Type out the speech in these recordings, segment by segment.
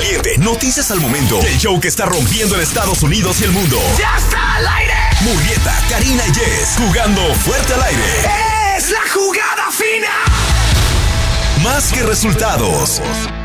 caliente, noticias al momento. El show que está rompiendo en Estados Unidos y el mundo. ¡Ya está al aire! Murrieta, Karina y Jess, jugando fuerte al aire. ¡Es la jugada fina! Más que resultados.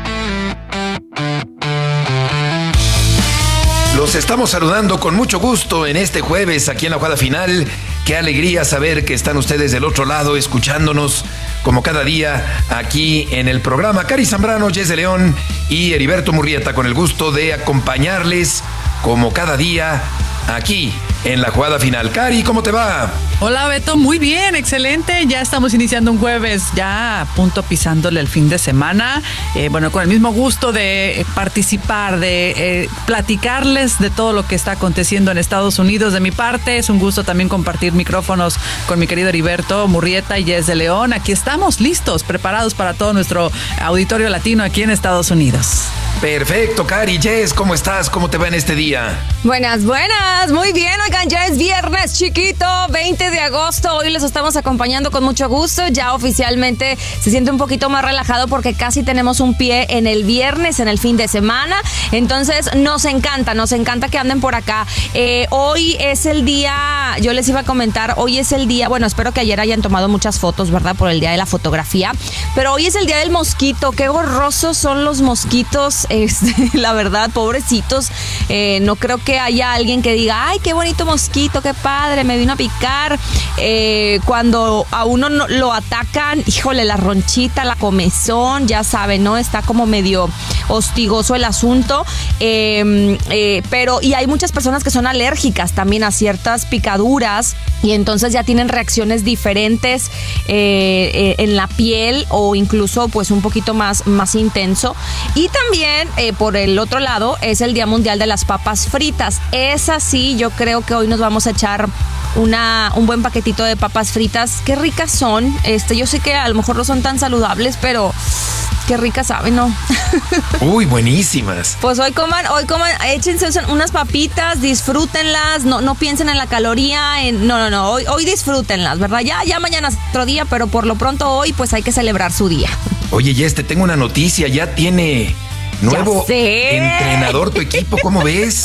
Los estamos saludando con mucho gusto en este jueves aquí en la jugada final. Qué alegría saber que están ustedes del otro lado escuchándonos como cada día aquí en el programa. Cari Zambrano, Jess de León y Heriberto Murrieta, con el gusto de acompañarles como cada día aquí en la jugada final. Cari, ¿cómo te va? Hola Beto, muy bien, excelente. Ya estamos iniciando un jueves, ya a punto pisándole el fin de semana. Con el mismo gusto de participar, de platicarles de todo lo que está aconteciendo en Estados Unidos. De mi parte, es un gusto también compartir micrófonos con mi querido Heriberto Murrieta y Jess de León. Aquí estamos listos, preparados para todo nuestro auditorio latino aquí en Estados Unidos. Perfecto, Cari. Jess, ¿cómo estás? ¿Cómo te va en este día? Buenas, muy bien. Oigan, ya es viernes, chiquito, 20 de agosto. Hoy les estamos acompañando con mucho gusto. Ya oficialmente se siente un poquito más relajado porque casi tenemos un pie en el viernes, en el fin de semana. Entonces, nos encanta que anden por acá. Hoy es el día, yo les iba a comentar, hoy es el día, bueno, espero que ayer hayan tomado muchas fotos, ¿verdad? Por el día de la fotografía. Pero hoy es el día del mosquito. Qué horrorosos son los mosquitos. La verdad, pobrecitos. No creo que haya alguien que diga, ay, qué bonito mosquito, qué padre, me vino a picar. Cuando a uno lo atacan, híjole, la ronchita, la comezón, ya saben, ¿no? Está como medio hostigoso el asunto. Y hay muchas personas que son alérgicas también a ciertas picaduras y entonces ya tienen reacciones diferentes en la piel o incluso pues un poquito más intenso. Y también por el otro lado es el Día Mundial de las Papas Fritas. Es así, yo creo que hoy nos vamos a echar un buen paquetito de papas fritas. Qué ricas son. Yo sé que a lo mejor no son tan saludables, pero qué ricas saben, ¿no? Uy, buenísimas. Pues hoy coman, échense unas papitas, disfrútenlas, no piensen en la caloría, no, hoy disfrútenlas, ¿verdad? Ya mañana es otro día, pero por lo pronto hoy pues hay que celebrar su día. Oye, Jess, te tengo una noticia, ya tiene nuevo entrenador tu equipo, ¿cómo ves?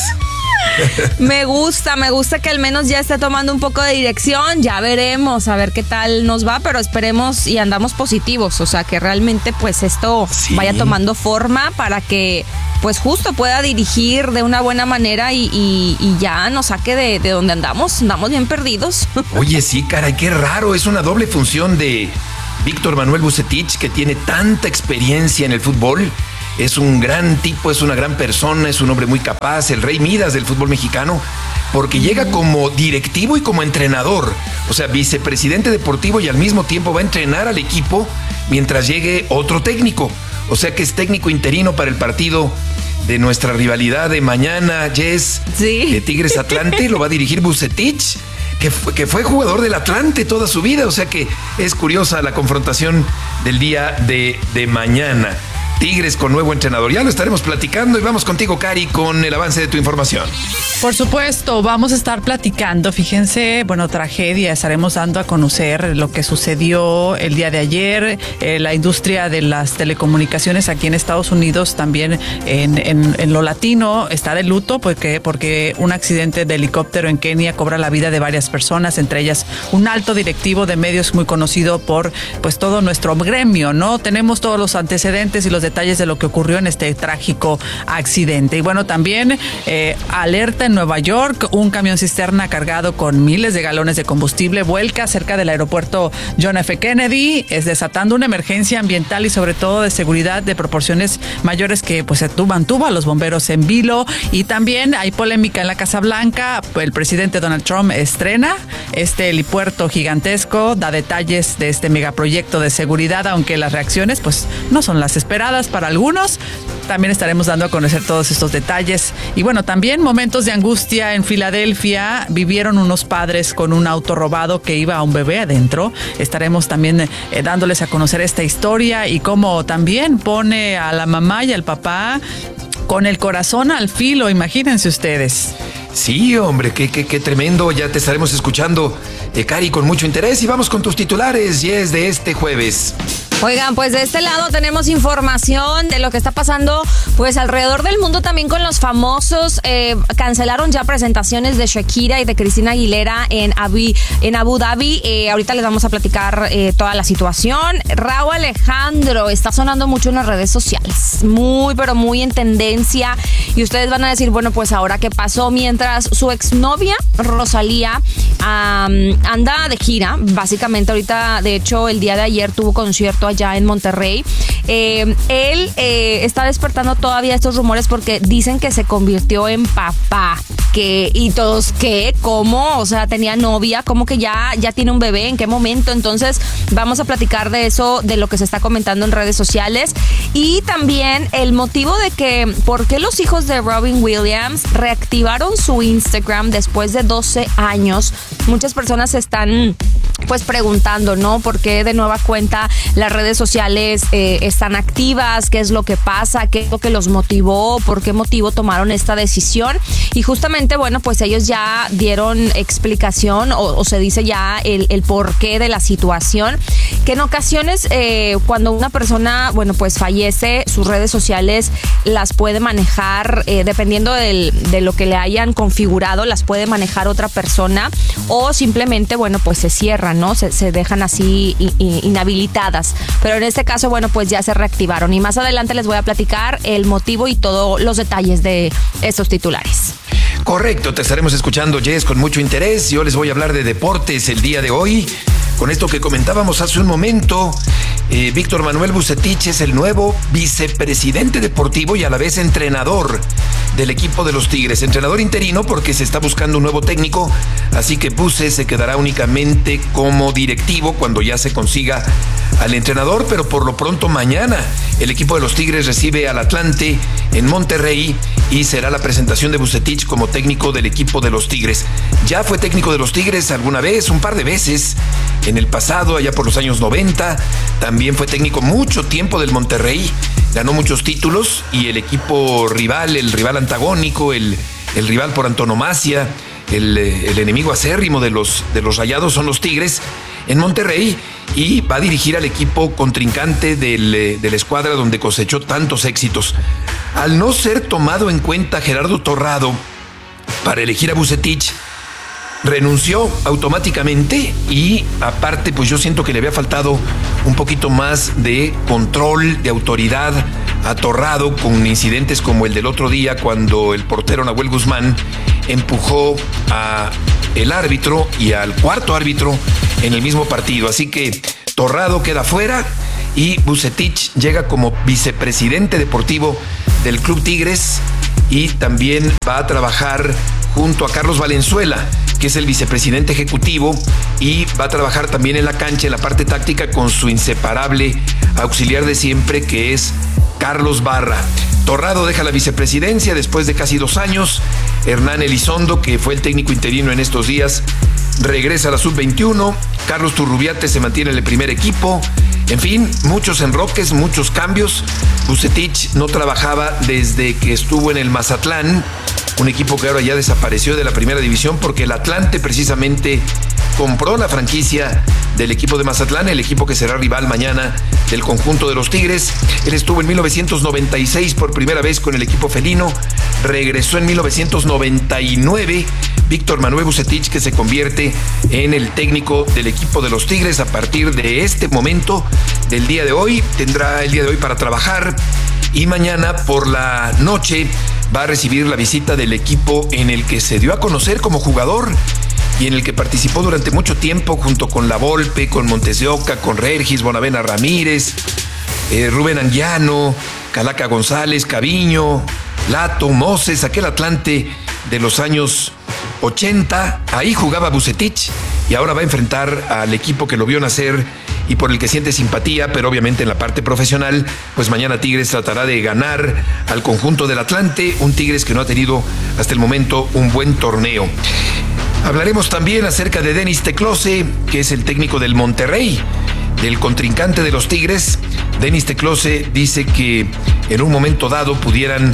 Me gusta que al menos ya esté tomando un poco de dirección. Ya veremos a ver qué tal nos va, pero esperemos y andamos positivos, o sea que realmente pues esto vaya tomando forma para que pues justo pueda dirigir de una buena manera y ya nos saque de donde andamos bien perdidos. Oye, sí, caray, qué raro, es una doble función de Víctor Manuel Vucetich, que tiene tanta experiencia en el fútbol. Es un gran tipo, es una gran persona, es un hombre muy capaz, el Rey Midas del fútbol mexicano, porque llega como directivo y como entrenador, o sea, vicepresidente deportivo y al mismo tiempo va a entrenar al equipo mientras llegue otro técnico. O sea que es técnico interino para el partido de nuestra rivalidad de mañana, Jess, de Tigres Atlante, lo va a dirigir Vucetich, que fue jugador del Atlante toda su vida, o sea que es curiosa la confrontación del día de mañana. Tigres con nuevo entrenador. Ya lo estaremos platicando y vamos contigo, Cari, con el avance de tu información. Por supuesto, vamos a estar platicando. Fíjense, tragedia. Estaremos dando a conocer lo que sucedió el día de ayer. La industria de las telecomunicaciones aquí en Estados Unidos, también en lo latino, está de luto porque un accidente de helicóptero en Kenia cobra la vida de varias personas, entre ellas un alto directivo de medios muy conocido por pues todo nuestro gremio, ¿no? Tenemos todos los antecedentes y los detalles de lo que ocurrió en este trágico accidente. Y también alerta en Nueva York, un camión cisterna cargado con miles de galones de combustible vuelca cerca del aeropuerto John F. Kennedy, desatando una emergencia ambiental y sobre todo de seguridad de proporciones mayores que pues mantuvo a los bomberos en vilo. Y también hay polémica en la Casa Blanca. El presidente Donald Trump estrena este helipuerto gigantesco, da detalles de este megaproyecto de seguridad, aunque las reacciones pues no son las esperadas para algunos. También estaremos dando a conocer todos estos detalles. Y también momentos de angustia en Filadelfia. Vivieron unos padres con un auto robado que iba a un bebé adentro. Estaremos también dándoles a conocer esta historia y cómo también pone a la mamá y al papá con el corazón al filo, imagínense ustedes. Sí, hombre, qué tremendo. Ya te estaremos escuchando, Cari, con mucho interés. Y vamos con tus titulares, Jess, de este jueves. Oigan, pues de este lado tenemos información de lo que está pasando pues alrededor del mundo también con los famosos. Cancelaron ya presentaciones de Shakira y de Cristina Aguilera en Abu Dhabi. Ahorita les vamos a platicar toda la situación. Rauw Alejandro está sonando mucho en las redes sociales. Muy, pero muy en tendencia. Y ustedes van a decir, bueno, pues ahora qué pasó. Mientras su exnovia, Rosalía, anda de gira. Básicamente ahorita, de hecho, el día de ayer tuvo concierto allá en Monterrey. Él está despertando todavía estos rumores porque dicen que se convirtió en papá. Y todos, ¿qué? ¿Cómo? O sea, tenía novia, ¿cómo que ya tiene un bebé? ¿En qué momento? Entonces, vamos a platicar de eso, de lo que se está comentando en redes sociales. Y también el motivo de que, ¿por qué los hijos de Robin Williams reactivaron su Instagram después de 12 años? Muchas personas están pues preguntando, ¿no? ¿Por qué de nueva cuenta las redes sociales están activas? ¿Qué es lo que pasa? ¿Qué es lo que los motivó? ¿Por qué motivo tomaron esta decisión? Y justamente, bueno, pues ellos ya dieron explicación o se dice ya el porqué de la situación, que en ocasiones cuando una persona, bueno, pues fallece, sus redes sociales las puede manejar, dependiendo de lo que le hayan configurado, las puede manejar otra persona o simplemente, bueno, pues se cierran, ¿no? Se dejan así inhabilitadas. Pero en este caso, bueno, pues ya se reactivaron. Y más adelante les voy a platicar el motivo y todos los detalles de estos titulares. Correcto, te estaremos escuchando, Jess, con mucho interés. Yo les voy a hablar de deportes el día de hoy. Con esto que comentábamos hace un momento, Víctor Manuel Vucetich es el nuevo vicepresidente deportivo y a la vez entrenador del equipo de los Tigres. Entrenador interino porque se está buscando un nuevo técnico, así que Buce se quedará únicamente como directivo cuando ya se consiga al entrenador, pero por lo pronto mañana el equipo de los Tigres recibe al Atlante en Monterrey y será la presentación de Vucetich como técnico del equipo de los Tigres. Ya fue técnico de los Tigres alguna vez, un par de veces en el pasado, allá por los años 90. También fue técnico mucho tiempo del Monterrey, ganó muchos títulos y el equipo rival, el rival antagónico, el rival por antonomasia, el enemigo acérrimo de los Rayados son los Tigres en Monterrey, y va a dirigir al equipo contrincante de la escuadra donde cosechó tantos éxitos. Al no ser tomado en cuenta Gerardo Torrado para elegir a Vucetich, renunció automáticamente y aparte pues yo siento que le había faltado un poquito más de control, de autoridad a Torrado, con incidentes como el del otro día cuando el portero Nahuel Guzmán empujó a el árbitro y al cuarto árbitro en el mismo partido. Así que Torrado queda fuera y Vucetich llega como vicepresidente deportivo del Club Tigres y también va a trabajar junto a Carlos Valenzuela, que es el vicepresidente ejecutivo, y va a trabajar también en la cancha, en la parte táctica, con su inseparable auxiliar de siempre, que es Carlos Barra. Torrado deja la vicepresidencia después de casi 2 años. Hernán Elizondo, que fue el técnico interino en estos días, regresa a la sub-21. Carlos Turrubiate se mantiene en el primer equipo. En fin, muchos enroques, muchos cambios. Vucetich no trabajaba desde que estuvo en el Mazatlán, un equipo que ahora ya desapareció de la primera división porque el Atlante precisamente compró la franquicia del equipo de Mazatlán, el equipo que será rival mañana del conjunto de los Tigres. Él estuvo en 1996 por primera vez con el equipo felino, regresó en 1999 Víctor Manuel Vucetich, que se convierte en el técnico del equipo de los Tigres a partir de este momento del día de hoy. Tendrá el día de hoy para trabajar y mañana por la noche va a recibir la visita del equipo en el que se dio a conocer como jugador y en el que participó durante mucho tiempo junto con La Volpe, con Montes de Oca, con Regis, Bonavena Ramírez, Rubén Anguiano, Calaca González, Caviño, Lato, Moses, aquel Atlante de los años 80. Ahí jugaba Vucetich y ahora va a enfrentar al equipo que lo vio nacer y por el que siente simpatía, pero obviamente en la parte profesional, pues mañana Tigres tratará de ganar al conjunto del Atlante, un Tigres que no ha tenido hasta el momento un buen torneo. Hablaremos también acerca de Denis Teclose, que es el técnico del Monterrey, del contrincante de los Tigres. Denis Teclose dice que en un momento dado pudieran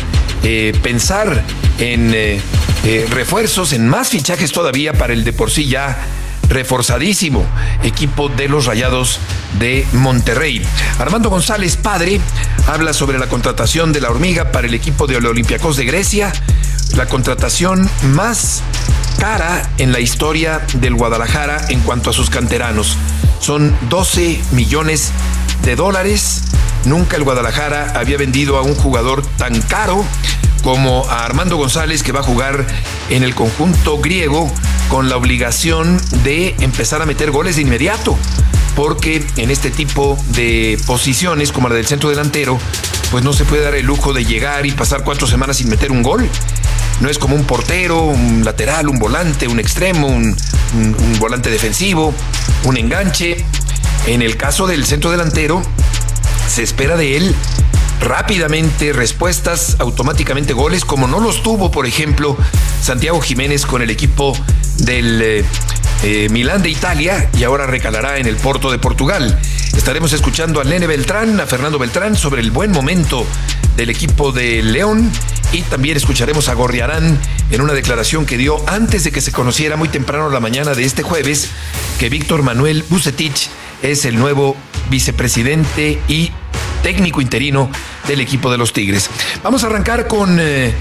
pensar en refuerzos, en más fichajes todavía para el de por sí ya reforzadísimo equipo de los Rayados de Monterrey. Armando González, padre, habla sobre la contratación de la Hormiga para el equipo de Olympiacos de Grecia, la contratación más cara en la historia del Guadalajara en cuanto a sus canteranos. Son 12 millones de dólares. Nunca el Guadalajara había vendido a un jugador tan caro como a Armando González, que va a jugar en el conjunto griego con la obligación de empezar a meter goles de inmediato, porque en este tipo de posiciones como la del centro delantero, pues no se puede dar el lujo de llegar y pasar 4 semanas sin meter un gol. No es como un portero, un lateral, un volante, un extremo, un volante defensivo, un enganche. En el caso del centro delantero, se espera de él rápidamente respuestas, automáticamente goles, como no los tuvo, por ejemplo, Santiago Jiménez con el equipo del Milán de Italia, y ahora recalará en el Porto de Portugal. Estaremos escuchando a Nene Beltrán, a Fernando Beltrán, sobre el buen momento del equipo de León, y también escucharemos a Gorriarán en una declaración que dio antes de que se conociera muy temprano la mañana de este jueves que Víctor Manuel Vucetich es el nuevo vicepresidente y técnico interino del equipo de los Tigres. Vamos a arrancar con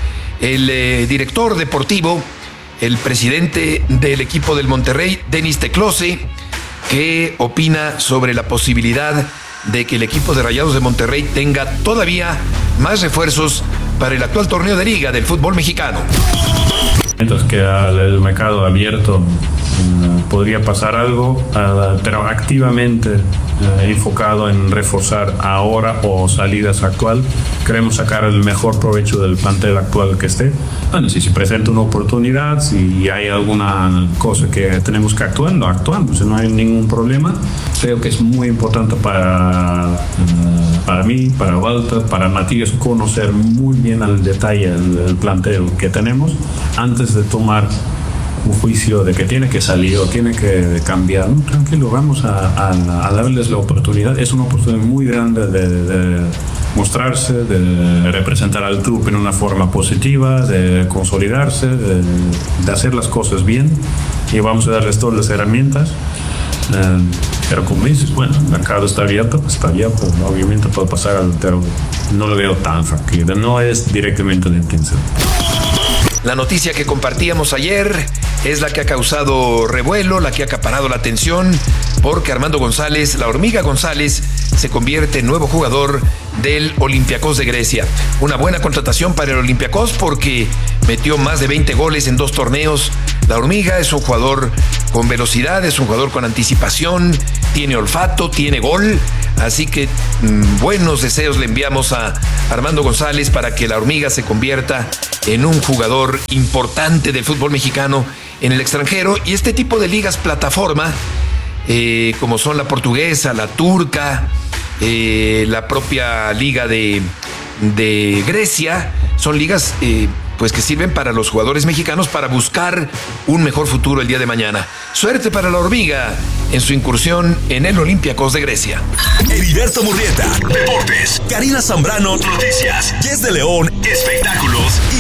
el director deportivo, el presidente del equipo del Monterrey, Denis Teclose, que opina sobre la posibilidad de que el equipo de Rayados de Monterrey tenga todavía más refuerzos para el actual torneo de liga del fútbol mexicano. Mientras que el mercado abierto podría pasar algo, pero activamente enfocado en reforzar ahora o salidas actual. Queremos sacar el mejor provecho del plantel actual que esté. Bueno, si se presenta una oportunidad, si hay alguna cosa que tenemos que actuar, lo actuamos, no hay ningún problema. Creo que es muy importante para mí, para Walter, para Matías, conocer muy bien al detalle el plantel que tenemos antes de tomar un juicio de que tiene que salir o tiene que cambiar. No, tranquilo, vamos a darles la oportunidad. Es una oportunidad muy grande de mostrarse, de representar al club en una forma positiva, de consolidarse, de hacer las cosas bien, y vamos a darles todas las herramientas. Pero como dices, bueno, el mercado está abierto, obviamente puede pasar, pero no lo veo tan tranquilo, no es directamente la intención. La noticia que compartíamos ayer es la que ha causado revuelo, la que ha acaparado la atención, porque Armando González, la Hormiga González, se convierte en nuevo jugador del Olympiacos de Grecia. Una buena contratación para el Olympiacos porque metió más de 20 goles en 2 torneos. La Hormiga es un jugador con velocidad, es un jugador con anticipación, tiene olfato, tiene gol. Así que buenos deseos le enviamos a Armando González para que la Hormiga se convierta en un jugador importante del fútbol mexicano en el extranjero. Y este tipo de ligas plataforma, como son la portuguesa, la turca, la propia liga de Grecia, son ligas pues que sirven para los jugadores mexicanos para buscar un mejor futuro el día de mañana. Suerte para la Hormiga en su incursión en el Olympiacos de Grecia. Heriberto Murrieta, Deportes. Karina Zambrano, Noticias. Jess de León, Espectáculos.